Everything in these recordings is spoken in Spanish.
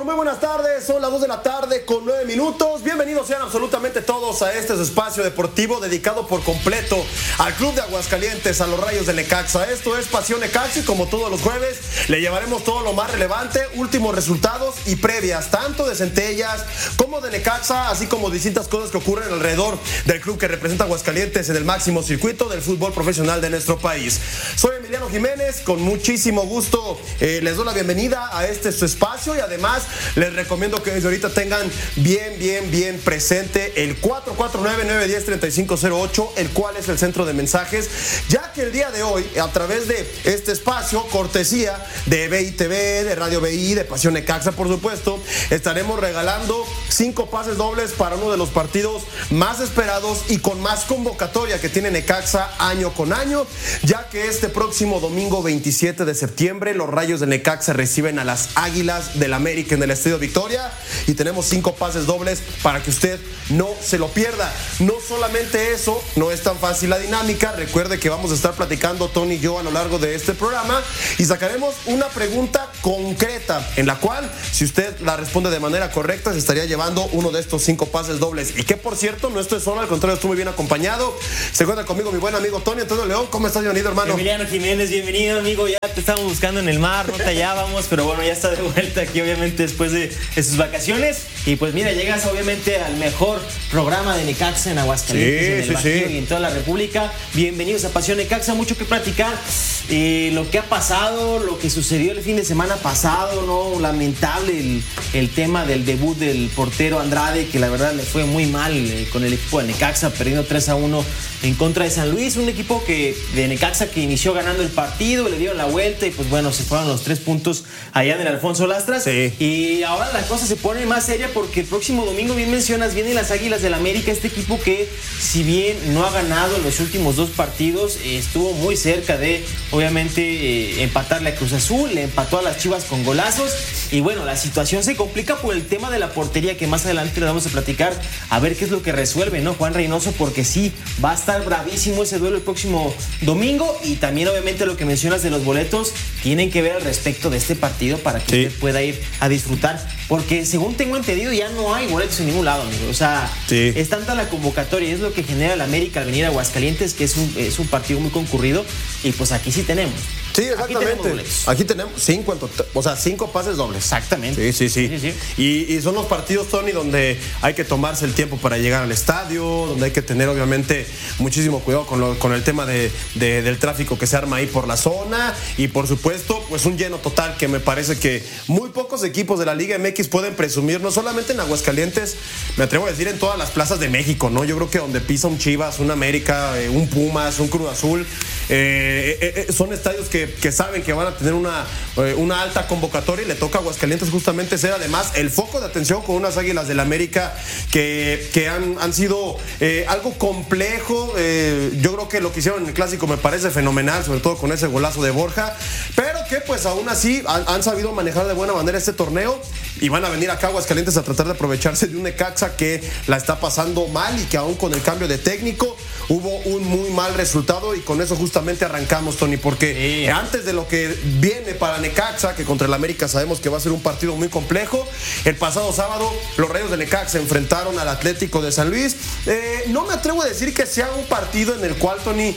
Señor, muy buenas tardes, son las 2 de la tarde con 9 minutos. Bienvenidos sean absolutamente todos a este espacio deportivo dedicado por completo al Club de Aguascalientes, a los Rayos de Necaxa. Esto es Pasión Necaxa y como todos los jueves le llevaremos todo lo más relevante, últimos resultados y previas, tanto de Centellas como de Necaxa, así como distintas cosas que ocurren alrededor del club que representa a Aguascalientes en el máximo circuito del fútbol profesional de nuestro país. Soy Emiliano Jiménez, con muchísimo gusto les doy la bienvenida a su espacio y además les recomiendo que desde ahorita tengan bien presente el 449-910-3508, el cual es el centro de mensajes, ya que el día de hoy, a través de este espacio, cortesía de BI TV, de Radio BI, de Pasión Necaxa, por supuesto, estaremos regalando 5 pases dobles para uno de los partidos más esperados y con más convocatoria que tiene Necaxa año con año, ya que este próximo domingo 27 de septiembre los Rayos de Necaxa reciben a las Águilas del América en el Estadio Victoria y tenemos 5 pases dobles para que usted no se lo pierda. No solamente eso, no es tan fácil la dinámica. Recuerde que vamos a estar platicando Tony y yo a lo largo de este programa y sacaremos una pregunta concreta en la cual, si usted la responde de manera correcta, se estaría llevando uno de estos 5 pases dobles. Y que por cierto, no estoy solo, al contrario, estoy muy bien acompañado. Se encuentra conmigo mi buen amigo Tony Antonio León. ¿Cómo estás, bienvenido, hermano? Emiliano Jiménez, bienvenido, amigo. Ya te estamos buscando en el mar, no te hallábamos, pero bueno, ya está de vuelta aquí, obviamente, después de sus vacaciones. Y pues mira, llegas obviamente al mejor programa de Necaxa en Aguascalientes, en el Bajío y en toda la República. Bienvenidos a Pasión Necaxa, mucho que platicar. Lo que ha pasado, lo que sucedió el fin de semana pasado, ¿no? Lamentable el tema del debut del portero Andrade, que la verdad le fue muy mal con el equipo de Necaxa, perdiendo 3-1 en contra de San Luis, un equipo de Necaxa que inició ganando el partido, le dieron la vuelta y pues bueno, se fueron los 3 puntos allá en el Alfonso Lastras. Sí. Y ahora la cosa se pone más seria porque el próximo domingo, bien mencionas, vienen las Águilas del América, este equipo que si bien no ha ganado los últimos 2 partidos, estuvo muy cerca de obviamente empatarle a Cruz Azul, le empató a las Chivas con golazos y bueno, la situación se complica por el tema de la portería, que más adelante le vamos a platicar a ver qué es lo que resuelve, ¿no? Juan Reynoso, porque sí, va a estar bravísimo ese duelo el próximo domingo y también obviamente lo que mencionas de los boletos tienen que ver al respecto de este partido para que usted pueda ir a disfrutar, porque según tengo entendido ya no hay boletos en ningún lado, amigo. O sea, es tanta la convocatoria, es lo que genera el América al venir a Aguascalientes, que es un partido muy concurrido y pues aquí sí tenemos. Sí, exactamente. Aquí tenemos 5 pases dobles. Exactamente. Sí. Y son los partidos, Tony, donde hay que tomarse el tiempo para llegar al estadio, donde hay que tener obviamente muchísimo cuidado con el tema del tráfico que se arma ahí por la zona y por supuesto pues un lleno total que me parece que muy pocos equipos de la Liga MX pueden presumir, no solamente en Aguascalientes, me atrevo a decir en todas las plazas de México, ¿no? Yo creo que donde pisa un Chivas, un América, un Pumas, un Cruz Azul, son estadios que saben que van a tener una alta convocatoria y le toca a Aguascalientes justamente ser además el foco de atención con unas Águilas del América que han sido algo complejo. Yo creo que lo que hicieron en el Clásico me parece fenomenal, sobre todo con ese golazo de Borja, pero que pues aún así han sabido manejar de buena manera este torneo y van a venir acá a Aguascalientes a tratar de aprovecharse de un Necaxa que la está pasando mal y que aún con el cambio de técnico hubo un muy mal resultado y con eso justamente arrancamos, Tony, porque antes de lo que viene para Necaxa, que contra el América sabemos que va a ser un partido muy complejo, el pasado sábado los Rayos de Necaxa enfrentaron al Atlético de San Luis. No me atrevo a decir que sea un partido en el cual, Tony,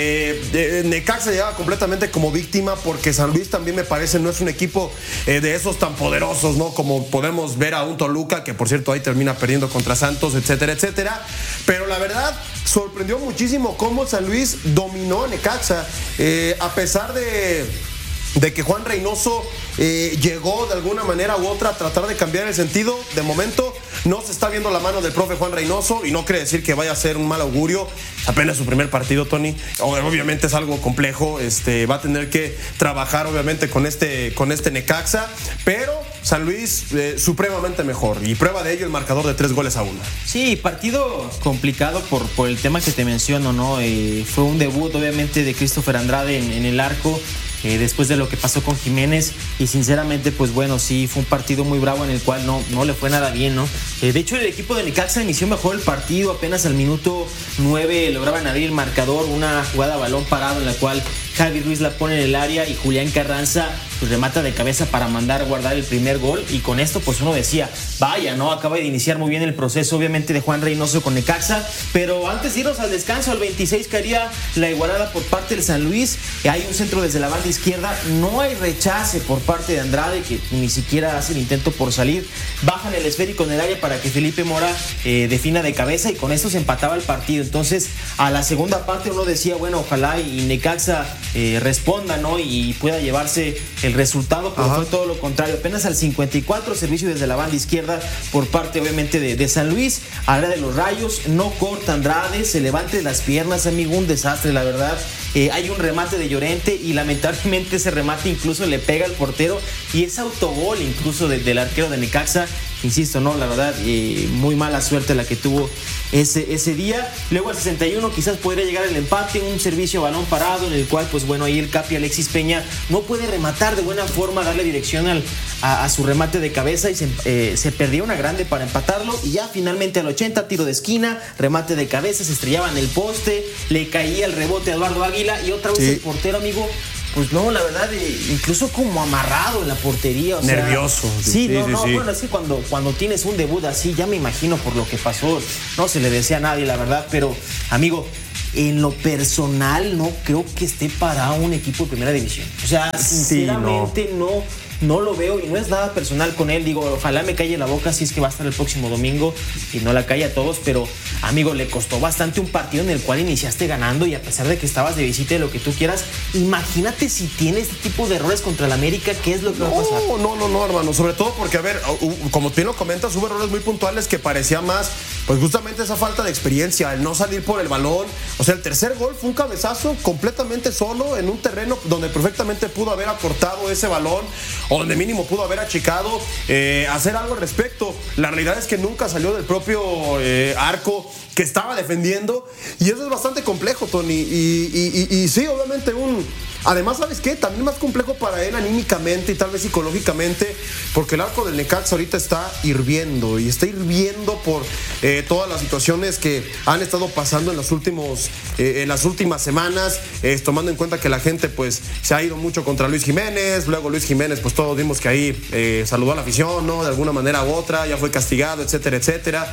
Necaxa llegaba completamente como víctima, porque San Luis también me parece no es un equipo de esos tan poderosos, ¿no? Como podemos ver a un Toluca, que por cierto ahí termina perdiendo contra Santos, etcétera, pero la verdad sorprendió muchísimo cómo San Luis dominó a Necaxa, a pesar de que Juan Reynoso llegó de alguna manera u otra a tratar de cambiar el sentido. De momento no se está viendo la mano del profe Juan Reynoso y no quiere decir que vaya a ser un mal augurio. Apenas su primer partido, Tony. Obviamente es algo complejo. Va a tener que trabajar obviamente con este Necaxa, pero San Luis supremamente mejor y prueba de ello el marcador de 3-1. Sí, partido complicado por el tema que te menciono, ¿no? Fue un debut obviamente de Christopher Andrade en el arco. Después de lo que pasó con Jiménez y sinceramente pues bueno, sí fue un partido muy bravo en el cual no le fue nada bien, ¿no? De hecho el equipo de Necaxa inició mejor el partido, apenas al minuto 9 lograban abrir el marcador, una jugada a balón parado en la cual Javi Ruiz la pone en el área y Julián Carranza pues remata de cabeza para mandar a guardar el primer gol, y con esto pues uno decía, vaya, ¿no? Acaba de iniciar muy bien el proceso, obviamente, de Juan Reynoso con Necaxa, pero antes de irnos al descanso, al 26 caería la igualada por parte del San Luis, hay un centro desde la banda izquierda, no hay rechace por parte de Andrade, que ni siquiera hace el intento por salir, bajan el esférico en el área para que Felipe Mora defina de cabeza, y con esto se empataba el partido. Entonces, a la segunda parte uno decía, bueno, ojalá y Necaxa responda, ¿no? Y pueda llevarse el resultado, pero fue todo lo contrario. Apenas al 54, servicio desde la banda izquierda por parte, obviamente, de San Luis, área de los Rayos, no corta Andrade, se levante las piernas, amigo, un desastre, la verdad. Hay un remate de Llorente y lamentablemente ese remate incluso le pega al portero, y es autogol incluso del arquero de Necaxa. Insisto, no, la verdad, muy mala suerte la que tuvo ese día. Luego al 61 quizás podría llegar el empate, un servicio a balón parado en el cual, pues bueno, ahí el Capi Alexis Peña no puede rematar de buena forma, darle dirección a su remate de cabeza, y se perdía una grande para empatarlo, y ya finalmente al 80, tiro de esquina, remate de cabeza, se estrellaba en el poste, le caía el rebote a Eduardo Águila, y otra vez el portero, amigo, pues no, la verdad, incluso como amarrado en la portería. O sea, nervioso. Sí, bueno, así cuando tienes un debut así, ya me imagino por lo que pasó, no se le desea a nadie, la verdad, pero, amigo, en lo personal no creo que esté para un equipo de primera división. O sea, sinceramente no lo veo, y no es nada personal con él. Digo, ojalá me calle la boca si es que va a estar el próximo domingo y no la calle a todos, pero, amigo, le costó bastante un partido en el cual iniciaste ganando, y a pesar de que estabas de visita y lo que tú quieras, imagínate si tiene este tipo de errores contra el América, ¿qué es lo que va a pasar? No, hermano, sobre todo porque, a ver, como bien lo comentas, hubo errores muy puntuales que parecía más, pues justamente esa falta de experiencia, el no salir por el balón. O sea, el tercer gol fue un cabezazo completamente solo en un terreno donde perfectamente pudo haber acortado ese balón, o donde mínimo pudo haber achicado, hacer algo al respecto. La realidad es que nunca salió del propio arco que estaba defendiendo, y eso es bastante complejo, Tony, y sí, obviamente además, ¿sabes qué? También más complejo para él anímicamente y tal vez psicológicamente, porque el arco del Necaxa ahorita está hirviendo, y está hirviendo por todas las situaciones que han estado pasando en las últimas semanas, tomando en cuenta que la gente pues se ha ido mucho contra Luis Jiménez. Luego Luis Jiménez, pues todos vimos que ahí saludó a la afición, ¿no? De alguna manera u otra, ya fue castigado, etcétera, etcétera.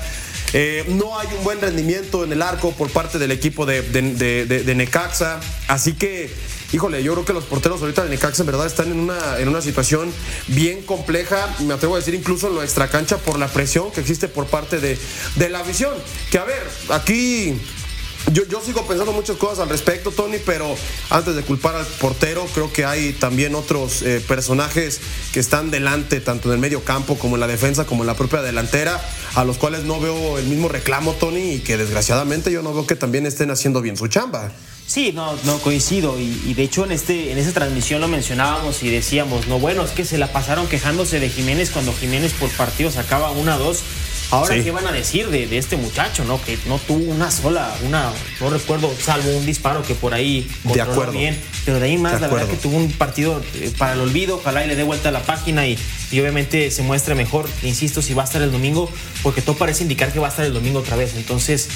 No hay un buen rendimiento en el arco por parte del equipo de Necaxa, así que, híjole, yo creo que los porteros ahorita de Necaxa en verdad están en una situación bien compleja, me atrevo a decir incluso en lo extracancha, por la presión que existe por parte de la afición. Que, a ver, aquí yo sigo pensando muchas cosas al respecto, Tony, pero antes de culpar al portero, creo que hay también otros personajes que están delante, tanto en el medio campo como en la defensa, como en la propia delantera, a los cuales no veo el mismo reclamo, Tony, y que desgraciadamente yo no veo que también estén haciendo bien su chamba. Sí, no coincido, y de hecho en esa transmisión lo mencionábamos y decíamos, no, bueno, es que se la pasaron quejándose de Jiménez cuando Jiménez por partido sacaba 1-2. Ahora, ¿qué van a decir de este muchacho, no? Que no tuvo no recuerdo, salvo un disparo que por ahí controló bien, pero de ahí más, la verdad que tuvo un partido para el olvido. Ojalá y le dé vuelta a la página y obviamente se muestre mejor, insisto, si va a estar el domingo, porque todo parece indicar que va a estar el domingo otra vez. Entonces,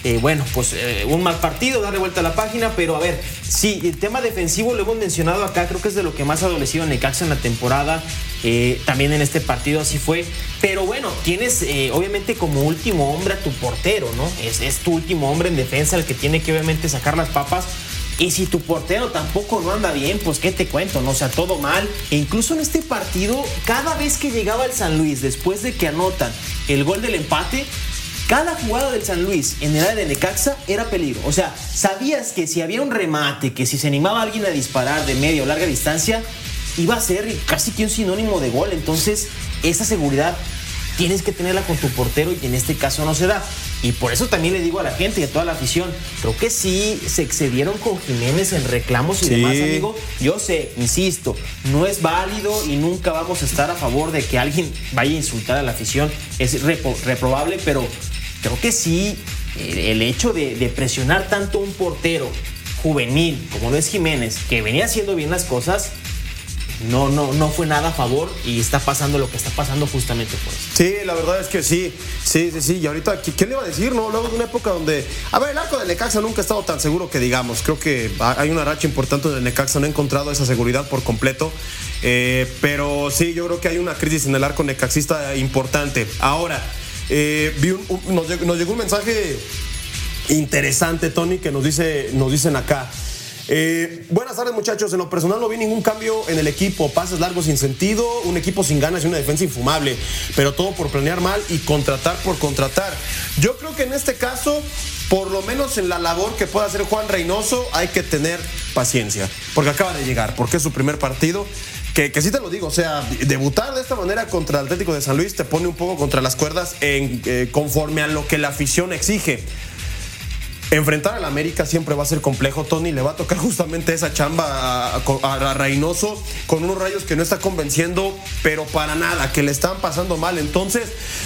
un mal partido, darle vuelta a la página, pero a ver, sí, el tema defensivo lo hemos mencionado acá, creo que es de lo que más ha adolecido a Necaxa en la temporada. También en este partido así fue, pero bueno, tienes obviamente como último hombre a tu portero, ¿no? Es tu último hombre en defensa el que tiene que obviamente sacar las papas, y si tu portero tampoco no anda bien, pues qué te cuento, ¿no? O sea, todo mal. E incluso en este partido, cada vez que llegaba el San Luis, después de que anotan el gol del empate, cada jugada del San Luis en el área de Necaxa era peligro. O sea, sabías que si había un remate, que si se animaba alguien a disparar de media o larga distancia, iba a ser casi que un sinónimo de gol. Entonces, esa seguridad tienes que tenerla con tu portero, y en este caso no se da. Y por eso también le digo a la gente y a toda la afición, creo que sí se excedieron con Jiménez en reclamos y demás, amigo. Yo sé, insisto, no es válido y nunca vamos a estar a favor de que alguien vaya a insultar a la afición. Es reprobable, pero creo que sí, el hecho de presionar tanto a un portero juvenil como lo es Jiménez, que venía haciendo bien las cosas, no fue nada a favor y está pasando lo que está pasando justamente por eso. Sí, la verdad es que sí. Y ahorita, ¿quién le iba a decir, no? Luego de una época donde, a ver, el arco del Necaxa nunca ha estado tan seguro que digamos. Creo que hay una racha importante donde el Necaxa no ha encontrado esa seguridad por completo. Pero sí, yo creo que hay una crisis en el arco necaxista importante. Ahora, nos llegó un mensaje interesante, Tony, que nos dicen acá. Buenas tardes, muchachos. En lo personal no vi ningún cambio en el equipo. Pases largos sin sentido, un equipo sin ganas y una defensa infumable, pero todo por planear mal y contratar por contratar. Yo creo que en este caso, por lo menos en la labor que pueda hacer Juan Reynoso, hay que tener paciencia, porque acaba de llegar, porque es su primer partido. Que sí te lo digo, o sea, debutar de esta manera contra el Atlético de San Luis te pone un poco contra las cuerdas conforme a lo que la afición exige. Enfrentar al América siempre va a ser complejo, Tony. Le va a tocar justamente esa chamba a Reynoso con unos Rayos que no está convenciendo, pero para nada, que le están pasando mal. Entonces,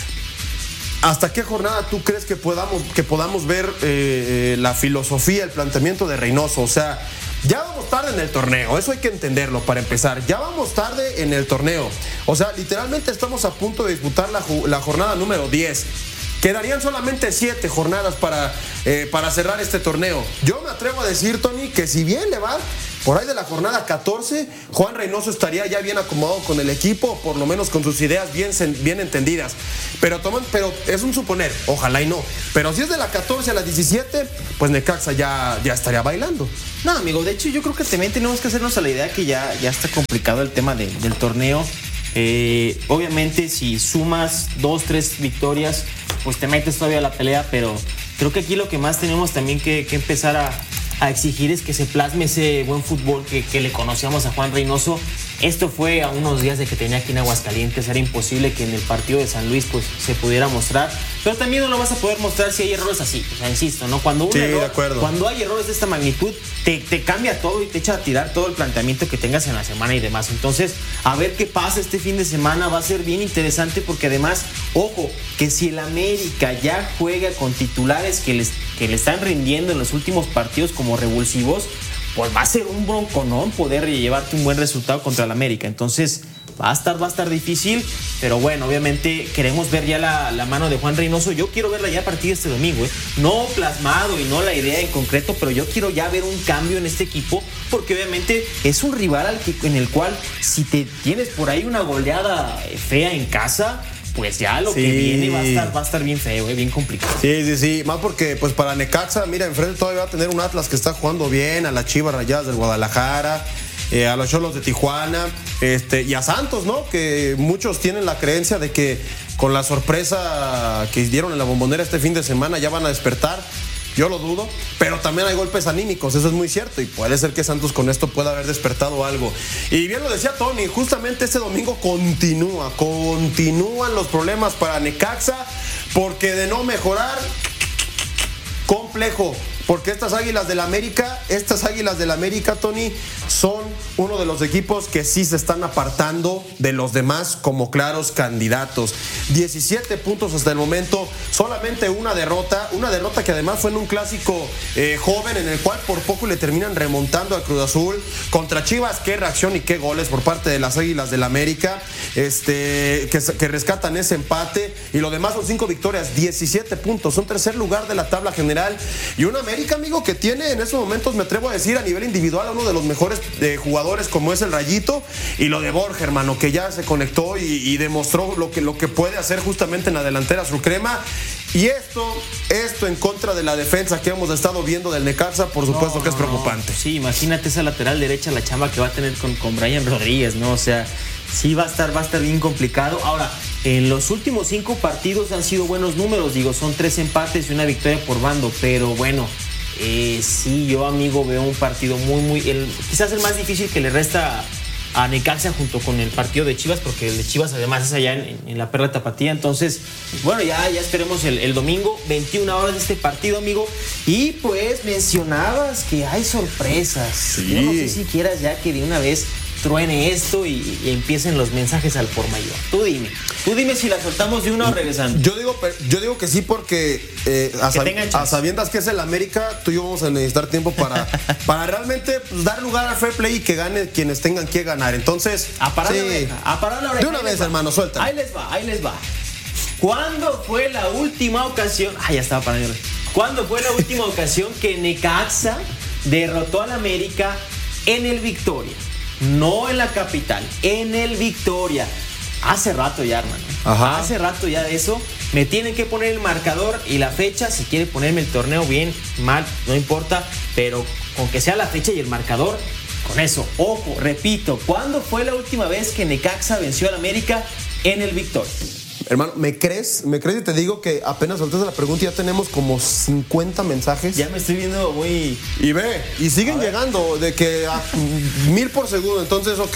¿hasta qué jornada tú crees que podamos ver la filosofía, el planteamiento de Reynoso? O sea, ya vamos tarde en el torneo, eso hay que entenderlo para empezar. Ya vamos tarde en el torneo. O sea, literalmente estamos a punto de disputar la jornada número 10. Quedarían solamente 7 jornadas para cerrar este torneo. Yo me atrevo a decir, Tony, que si bien le va por ahí de la jornada 14, Juan Reynoso estaría ya bien acomodado con el equipo, por lo menos con sus ideas bien entendidas. Pero es un suponer, ojalá y no. Pero si es de la 14 a la 17, pues Necaxa ya estaría bailando. No, amigo, de hecho yo creo que también tenemos que hacernos a la idea que ya está complicado el tema del torneo. Obviamente si sumas 2-3 victorias, pues te metes todavía a la pelea, pero creo que aquí lo que más tenemos también que empezar a exigir es que se plasme ese buen fútbol que le conocíamos a Juan Reynoso. Esto fue a unos días de que tenía aquí en Aguascalientes. Era imposible que en el partido de San Luis pues se pudiera mostrar, pero también no lo vas a poder mostrar si hay errores así. O sea, insisto, ¿no? Cuando hay errores de esta magnitud, te cambia todo y te echa a tirar todo el planteamiento que tengas en la semana y demás. Entonces, a ver qué pasa este fin de semana. Va a ser bien interesante porque además, ojo, que si el América ya juega con titulares que le están rindiendo en los últimos partidos como revulsivos, pues va a ser un bronconón poder llevarte un buen resultado contra el América. Entonces va a estar difícil, pero bueno, obviamente queremos ver ya la mano de Juan Reynoso. Yo quiero verla ya a partir de este domingo, no plasmado y no la idea en concreto, pero yo quiero ya ver un cambio en este equipo, porque obviamente es un rival en el cual si te tienes por ahí una goleada fea en casa, pues ya lo que viene va a estar bien feo, bien complicado. Sí. Más porque, pues para Necaxa, mira, enfrente todavía va a tener un Atlas que está jugando bien, a las Chivas Rayadas del Guadalajara, a los Xolos de Tijuana, y a Santos, ¿no? Que muchos tienen la creencia de que con la sorpresa que dieron en la Bombonera este fin de semana ya van a despertar. Yo lo dudo, pero también hay golpes anímicos, eso es muy cierto, y puede ser que Santos con esto pueda haber despertado algo. Y bien lo decía Tony, justamente este domingo continúan los problemas para Necaxa, porque de no mejorar, complejo. Porque estas Águilas del América, Tony, son uno de los equipos que sí se están apartando de los demás como claros candidatos. 17 puntos hasta el momento, solamente una derrota que además fue en un clásico joven en el cual por poco le terminan remontando a Cruz Azul. Contra Chivas, qué reacción y qué goles por parte de las Águilas del América, que rescatan ese empate, y lo demás son 5 victorias, 17 puntos, son tercer lugar de la tabla general, y una América, amigo, que tiene en estos momentos, me atrevo a decir, a nivel individual a uno de los mejores jugadores como es el Rayito, y lo de Borja, hermano, que ya se conectó y demostró lo que puede hacer justamente en la delantera azulcrema. Y esto en contra de la defensa que hemos estado viendo del Necaxa, por supuesto que es preocupante. Sí, imagínate esa lateral derecha, la chamba que va a tener con Brian Rodríguez, ¿no? O sea, sí va a estar bien complicado. Ahora, en los últimos 5 partidos han sido buenos números, digo, son 3 empates y una victoria por bando, pero bueno, sí, yo, amigo, veo un partido quizás el más difícil que le resta a Necaxa junto con el partido de Chivas, porque el de Chivas además es allá en la Perla Tapatía. Entonces, bueno, ya esperemos el domingo, 21 horas de este partido, amigo. Y pues mencionabas que hay sorpresas. Sí. Yo no sé si quieras ya que de una vez truene esto y empiecen los mensajes al por mayor. Tú dime si la soltamos de una o regresando. Yo digo que sí porque a sabiendas que es el América, tú y yo vamos a necesitar tiempo para realmente pues, dar lugar al fair play y que gane quienes tengan que ganar. Entonces, a parar la oreja. De una vez, hermano, suelta. Ahí les va. ¿Cuándo fue la última ocasión? Ya estaba parando. ¿Cuándo fue la última ocasión que Necaxa derrotó al América en el Victoria? No en la capital, en el Victoria. Hace rato ya, hermano. Ajá. Hace rato ya de eso. Me tienen que poner el marcador y la fecha. Si quiere ponerme el torneo bien, mal, no importa. Pero con que sea la fecha y el marcador, con eso. Ojo, repito, ¿cuándo fue la última vez que Necaxa venció al América en el Victoria? Hermano, ¿me crees y te digo que apenas soltaste la pregunta y ya tenemos como 50 mensajes? Ya me estoy viendo muy... Y siguen llegando de que a 1000 por segundo, entonces, ok.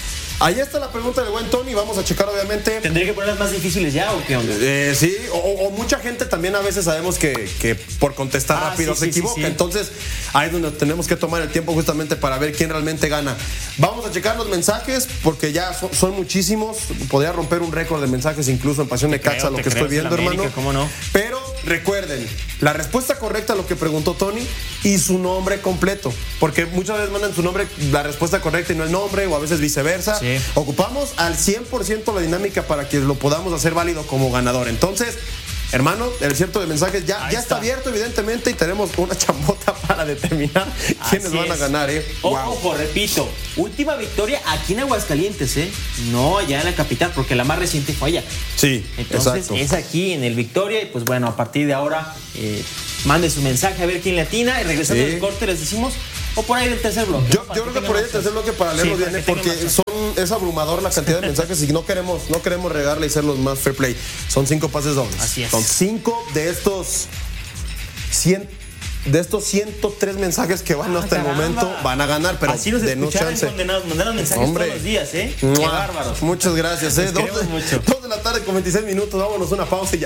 Ahí está la pregunta del buen Tony, vamos a checar obviamente. ¿Tendría que ponerlas más difíciles ya o qué onda? Sí, o mucha gente también a veces sabemos que por contestar rápido se equivoca, sí. Entonces ahí es donde tenemos que tomar el tiempo justamente para ver quién realmente gana. Vamos a checar los mensajes porque ya son muchísimos, podría romper un récord de mensajes incluso en Pasión Necaxa, lo que estoy viendo, hermano. ¿Cómo no? Pero recuerden, la respuesta correcta a lo que preguntó Tony y su nombre completo, porque muchas veces mandan su nombre, la respuesta correcta y no el nombre, o a veces viceversa. Sí. Ocupamos al 100% la dinámica para que lo podamos hacer válido como ganador. Entonces, hermano, el cierto de mensajes ya está abierto, evidentemente, y tenemos una chambota para determinar quiénes van a ganar, Ojo, repito, última victoria aquí en Aguascalientes, no allá en la capital, porque la más reciente fue allá. Sí, entonces exacto. Es aquí en el Victoria, y pues bueno, a partir de ahora mande su mensaje a ver quién le atina, y regresando al corte les decimos, o por ahí del tercer bloque. Yo creo que por ahí del tercer bloque para leerlo bien, porque es abrumador la cantidad de mensajes y no queremos regarle y ser los más fair play. Son 5 pases dobles. Así es. Son 5 de estos 103 mensajes que van hasta el momento, van a ganar, pero así nos escucharon condenados, mandaron mensajes todos los días, Qué bárbaros. Muchas gracias, 2 de la tarde con 26 minutos, vámonos a una pausa y ya